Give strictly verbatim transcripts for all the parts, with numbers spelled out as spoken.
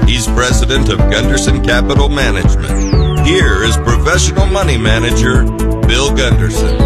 He's president of Gunderson Capital Management. Here is professional money manager, Bill Gunderson.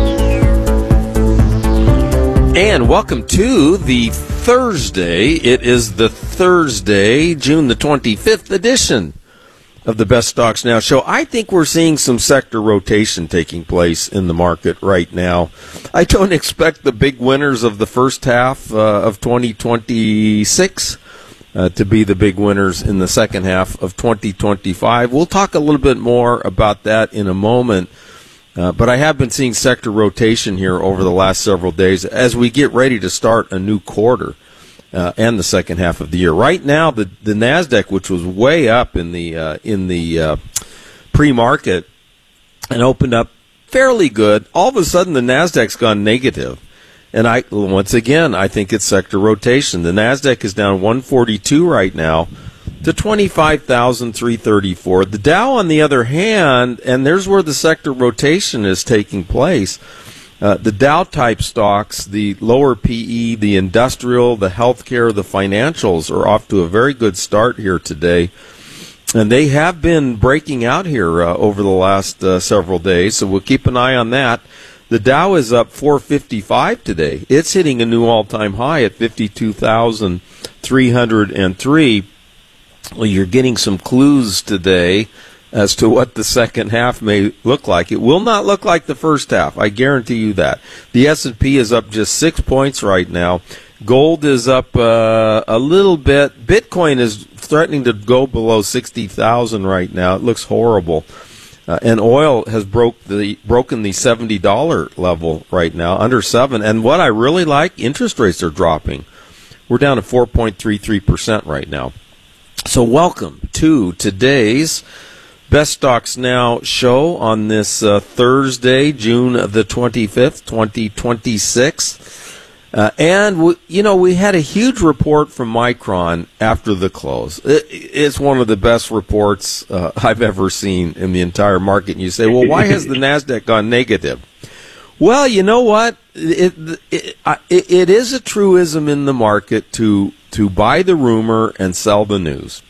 And welcome to the Thursday. It is the Thursday, June the twenty-fifth edition of the Best Stocks Now show. I think we're seeing some sector rotation taking place in the market right now. I don't expect the big winners of the first half uh, of twenty twenty-six uh, to be the big winners in the second half of twenty twenty-five. We'll talk a little bit more about that in a moment. Uh, but I have been seeing sector rotation here over the last several days as we get ready to start a new quarter uh, and the second half of the year. Right now, the, the NASDAQ, which was way up in the uh, in the uh, pre-market and opened up fairly good, all of a sudden the NASDAQ's gone negative. And I once again, I think it's sector rotation. The NASDAQ is down one forty-two right now to twenty-five thousand three hundred thirty-four. The Dow, on the other hand, and there's where the sector rotation is taking place, uh, the Dow-type stocks, the lower P E, the industrial, the healthcare, the financials are off to a very good start here today. And they have been breaking out here uh, over the last uh, several days, so we'll keep an eye on that. The Dow is up four fifty-five today. It's hitting a new all-time high at fifty-two thousand three hundred three. Well, you're getting some clues today as to what the second half may look like. It will not look like the first half. I guarantee you that. The S and P is up just six points right now. Gold is up uh, a little bit. Bitcoin is threatening to go below sixty thousand right now. It looks horrible. Uh, and oil has broke the broken the seventy dollars level right now, under seven. And what I really like, interest rates are dropping. We're down to four point three three percent right now. So welcome to today's Best Stocks Now show on this uh, Thursday, June the twenty-fifth, twenty twenty-six. Uh, and, we, you know, we had a huge report from Micron after the close. It, it's one of the best reports uh, I've ever seen in the entire market. And you say, well, why has the NASDAQ gone negative? Well, you know what? It, it, it, it is a truism in the market to to buy the rumor and sell the news.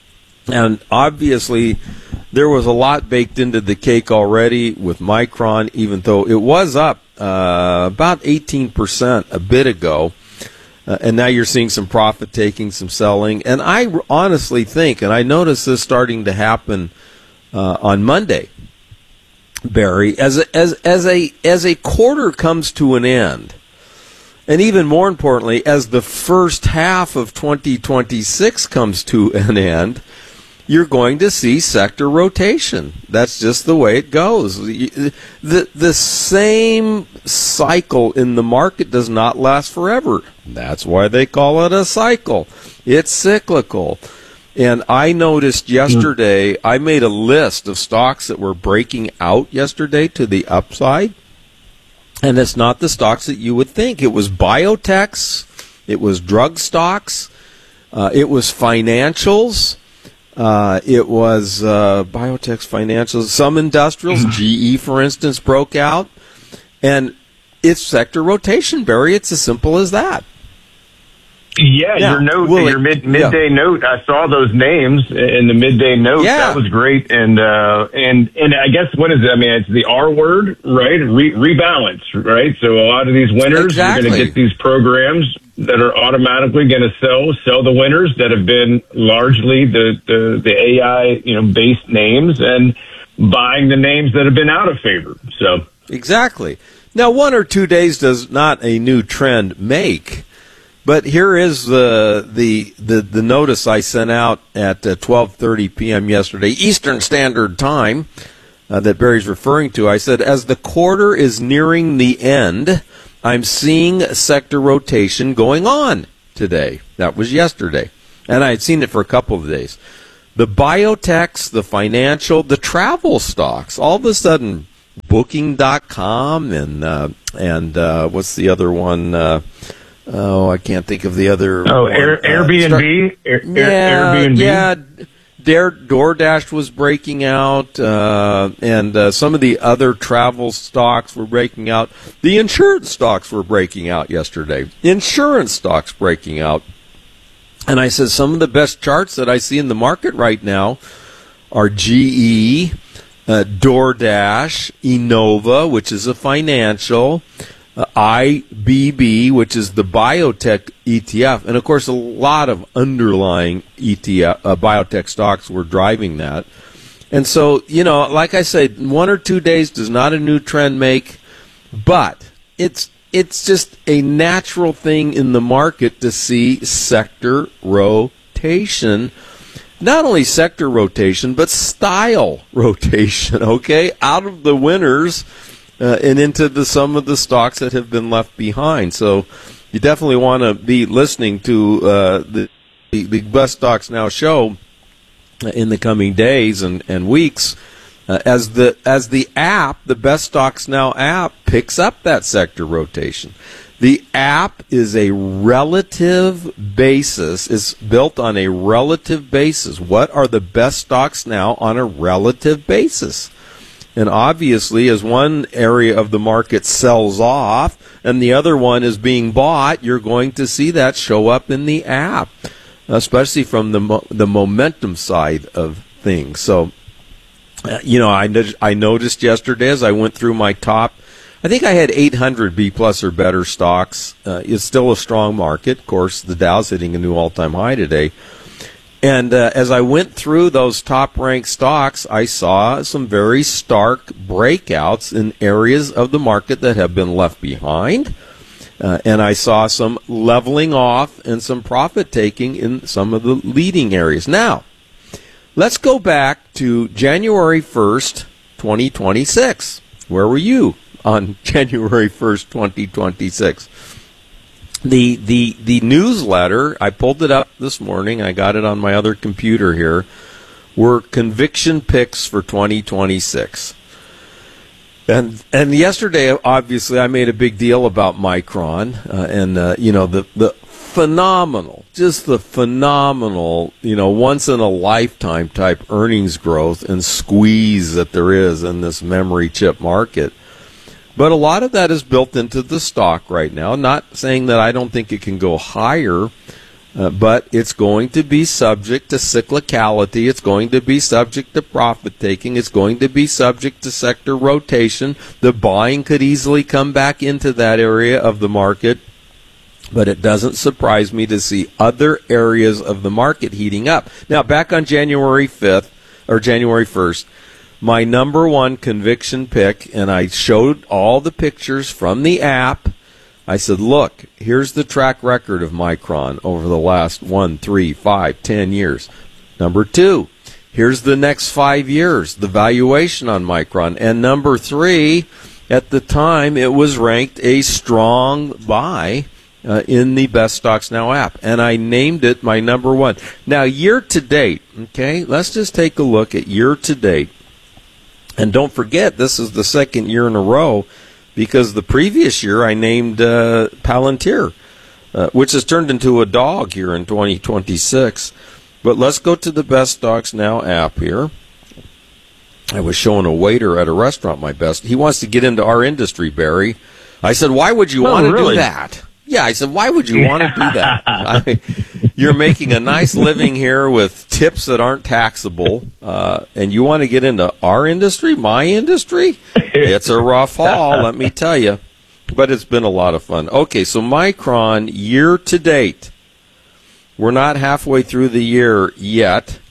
And obviously, there was a lot baked into the cake already with Micron, even though it was up uh, about eighteen percent a bit ago. Uh, and now you're seeing some profit taking, some selling. And I honestly think, and I noticed this starting to happen uh, on Monday, Barry, as a, as as a as a quarter comes to an end, and even more importantly, as the first half of twenty twenty-six comes to an end, you're going to see sector rotation. That's just the way it goes. The the same cycle in the market does not last forever. That's why they call it a cycle. It's cyclical. And I noticed yesterday, I made a list of stocks that were breaking out yesterday to the upside. And it's not the stocks that you would think. It was biotechs. It was drug stocks. Uh, it was financials. Uh, it was uh, biotechs, financials. Some industrials, G E, for instance, broke out. And it's sector rotation, Barry. It's as simple as that. Yeah, yeah, your note, your mid, midday yeah. note. I saw those names in the midday note. Yeah. That was great, and uh, and and I guess what is it? I mean, it's the R word, right? Re- rebalance, right? So a lot of these winners, exactly. You're going to get these programs that are automatically going to sell sell the winners that have been largely the the, the A I you know based names, and buying the names that have been out of favor. So exactly. Now, one or two days does not a new trend make. But here is the the the, the notice I sent out at uh, twelve thirty p.m. yesterday, Eastern Standard Time, uh, that Barry's referring to. I said, as the quarter is nearing the end, I'm seeing sector rotation going on today. That was yesterday. And I had seen it for a couple of days. The biotechs, the financial, the travel stocks, all of a sudden, Booking dot com and, uh, and uh, what's the other one? Uh, Oh, I can't think of the other. Oh, one. Air, Airbnb. Uh, Air, yeah, Airbnb. Yeah, Dare, DoorDash was breaking out, uh, and uh, some of the other travel stocks were breaking out. The insurance stocks were breaking out yesterday. Insurance stocks breaking out. And I said some of the best charts that I see in the market right now are G E, uh, DoorDash, Enova, which is a financial, uh, I B B, which is the biotech E T F, and of course a lot of underlying E T F, uh, biotech stocks were driving that. And so, you know, like I said, one or two days does not a new trend make, but it's it's just a natural thing in the market to see sector rotation. Not only sector rotation, but style rotation, okay? Out of the winners uh, and into the some of the stocks that have been left behind. So you definitely want to be listening to uh, the, the, the Best Stocks Now show in the coming days and, and weeks uh, as the as the app, the Best Stocks Now app, picks up that sector rotation. The app is a relative basis. It's built on a relative basis. What are the best stocks now on a relative basis? And obviously, as one area of the market sells off and the other one is being bought, you're going to see that show up in the app, especially from the mo- the momentum side of things. So, uh, you know, I, I noticed yesterday as I went through my top, I think I had eight hundred B plus or better stocks. Uh, it's still a strong market. Of course, the Dow's hitting a new all-time high today. And uh, as I went through those top-ranked stocks, I saw some very stark breakouts in areas of the market that have been left behind. Uh, and I saw some leveling off and some profit-taking in some of the leading areas. Now, let's go back to January first, twenty twenty-six. Where were you on January first, twenty twenty-six? The the the newsletter, I pulled it up this morning, I got it on my other computer here, were conviction picks for twenty twenty-six. And and yesterday, obviously, I made a big deal about Micron uh, and, uh, you know, the, the phenomenal, just the phenomenal, you know, once-in-a-lifetime type earnings growth and squeeze that there is in this memory chip market. But a lot of that is built into the stock right now. Not saying that I don't think it can go higher, uh, but it's going to be subject to cyclicality. It's going to be subject to profit taking. It's going to be subject to sector rotation. The buying could easily come back into that area of the market. But it doesn't surprise me to see other areas of the market heating up. Now, back on January fifth, or January first, my number one conviction pick, and I showed all the pictures from the app. I said, look, here's the track record of Micron over the last one, three, five, ten years. Number two, here's the next five years, the valuation on Micron. And number three, at the time, it was ranked a strong buy uh, in the Best Stocks Now app. And I named it my number one. Now, year to date, okay, let's just take a look at year to date. And don't forget, this is the second year in a row, because the previous year I named uh, Palantir, uh, which has turned into a dog here in twenty twenty-six. But let's go to the Best Stocks Now app here. I was showing a waiter at a restaurant my best. He wants to get into our industry, Barry. I said, why would you oh, want to really? do that? Yeah, I said, why would you want to do that? I, you're making a nice living here with tips that aren't taxable, uh, and you want to get into our industry, my industry? It's a rough haul, let me tell you. But it's been a lot of fun. Okay, so Micron, year to date. We're not halfway through the year yet.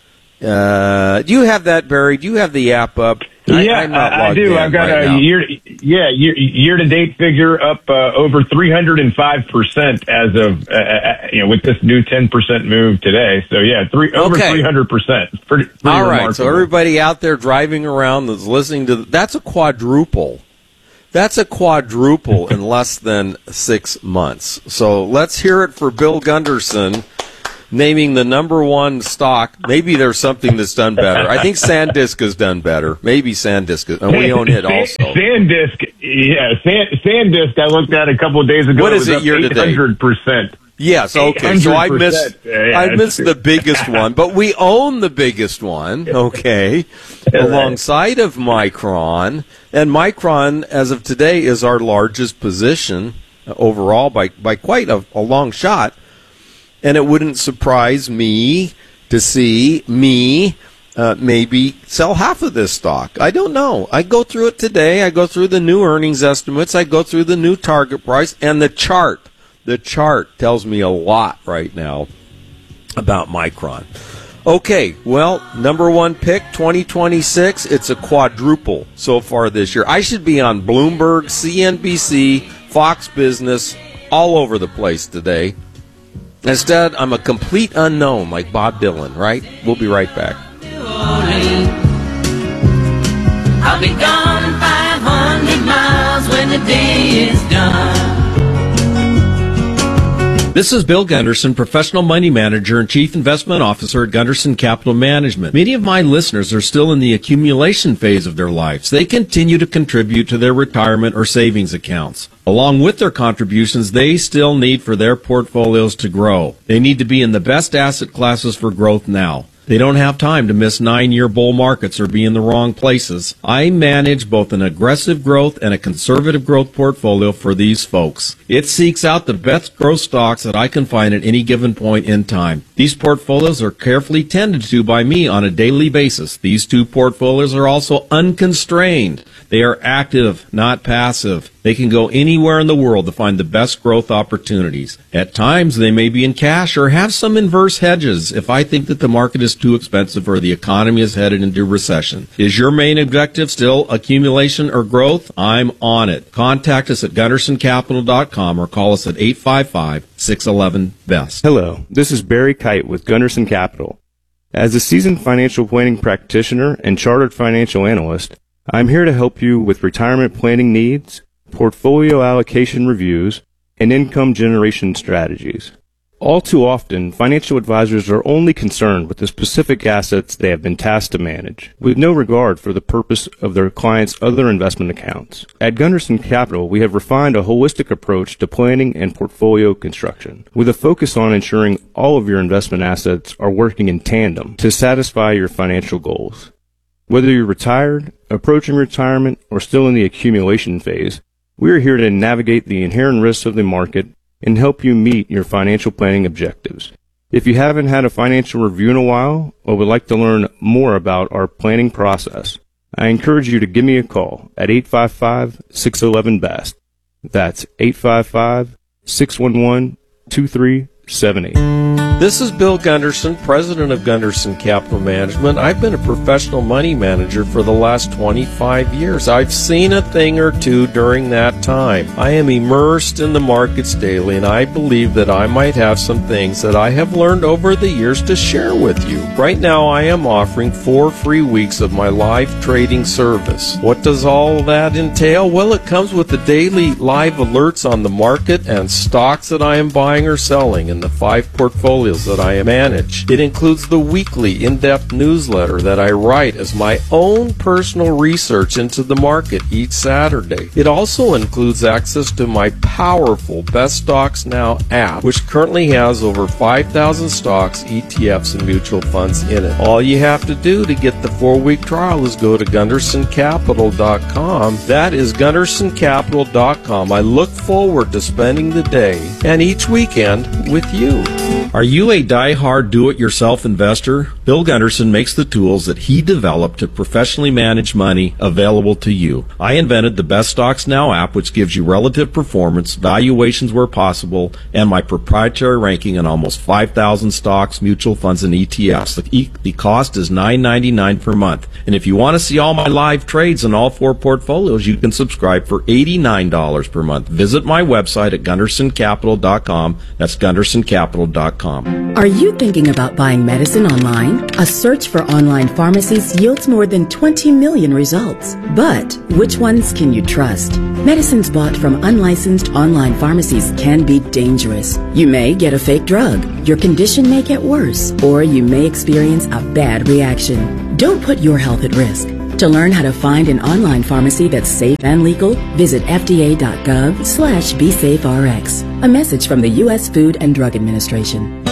Uh, do you have that, Barry? Do you have the app up? Yeah, I, I, I do. I've got right a now. year, yeah, year, year to date figure up uh, over three hundred five percent as of, uh, you know, with this new ten percent move today. So yeah, three, over okay. three hundred percent. Pretty, pretty All remarkable. right. So everybody out there driving around that's listening to, that's a quadruple. That's a quadruple in less than six months. So let's hear it for Bill Gunderson, naming the number one stock. Maybe there's something that's done better. I think SanDisk has done better. Maybe SanDisk, and we own it also. SanDisk, yeah, San, SanDisk. I looked at a couple of days ago. What is it it year to date? eight hundred percent. Yes, okay. So I missed, yeah, I missed the biggest one, but we own the biggest one, okay, alongside of Micron. And Micron, as of today, is our largest position overall by, by quite a, a long shot. And it wouldn't surprise me to see me uh, maybe sell half of this stock. I don't know. I go through it today. I go through the new earnings estimates. I go through the new target price. And the chart, the chart tells me a lot right now about Micron. Okay, well, number one pick, twenty twenty-six, it's a quadruple so far this year. I should be on Bloomberg, C N B C, Fox Business, all over the place today. Instead, I'm a complete unknown like Bob Dylan, right? We'll be right back. I'll be gone five hundred miles when the day is done. This is Bill Gunderson, professional money manager and chief investment officer at Gunderson Capital Management. Many of my listeners are still in the accumulation phase of their lives. They continue to contribute to their retirement or savings accounts. Along with their contributions, they still need for their portfolios to grow. They need to be in the best asset classes for growth now. They don't have time to miss nine-year bull markets or be in the wrong places. I manage both an aggressive growth and a conservative growth portfolio for these folks. It seeks out the best growth stocks that I can find at any given point in time. These portfolios are carefully tended to by me on a daily basis. These two portfolios are also unconstrained. They are active, not passive. They can go anywhere in the world to find the best growth opportunities. At times, they may be in cash or have some inverse hedges if I think that the market is too expensive or the economy is headed into recession. Is your main objective still accumulation or growth? I'm on it. Contact us at gunderson capital dot com or call us at eight five five, six one one, B E S T. Hello, this is Barry Kite with Gunderson Capital. As a seasoned financial planning practitioner and chartered financial analyst, I'm here to help you with retirement planning needs, portfolio allocation reviews, and income generation strategies. All too often, financial advisors are only concerned with the specific assets they have been tasked to manage, with no regard for the purpose of their clients' other investment accounts. At Gunderson Capital, we have refined a holistic approach to planning and portfolio construction, with a focus on ensuring all of your investment assets are working in tandem to satisfy your financial goals. Whether you're retired, approaching retirement, or still in the accumulation phase, we are here to navigate the inherent risks of the market and help you meet your financial planning objectives. If you haven't had a financial review in a while or would like to learn more about our planning process, I encourage you to give me a call at eight five five, six one one, B E S T. That's eight five five, six one one, two three seven eight. This is Bill Gunderson, president of Gunderson Capital Management. I've been a professional money manager for the last twenty-five years. I've seen a thing or two during that time. I am immersed in the markets daily, and I believe that I might have some things that I have learned over the years to share with you. Right now, I am offering four free weeks of my live trading service. What does all that entail? Well, it comes with the daily live alerts on the market and stocks that I am buying or selling in the five portfolios that I manage. It includes the weekly in-depth newsletter that I write as my own personal research into the market each Saturday. It also includes access to my powerful Best Stocks Now app, which currently has over five thousand stocks, E T Fs, and mutual funds in it. All you have to do to get the four-week trial is go to gunderson capital dot com. That is gunderson capital dot com. I look forward to spending the day and each weekend with you. Are you a die-hard do-it-yourself investor? Bill Gunderson makes the tools that he developed to professionally manage money available to you. I invented the Best Stocks Now app, which gives you relative performance, valuations where possible, and my proprietary ranking on almost five thousand stocks, mutual funds, and E T Fs. The, e- the cost is nine ninety-nine per month. And if you want to see all my live trades in all four portfolios, you can subscribe for eighty-nine dollars per month. Visit my website at gunderson capital dot com. That's gunderson capital dot com. Are you thinking about buying medicine online? A search for online pharmacies yields more than twenty million results. But which ones can you trust? Medicines bought from unlicensed online pharmacies can be dangerous. You may get a fake drug, your condition may get worse, or you may experience a bad reaction. Don't put your health at risk. To learn how to find an online pharmacy that's safe and legal, visit F D A dot gov slash be safe R X. A message from the U S Food and Drug Administration.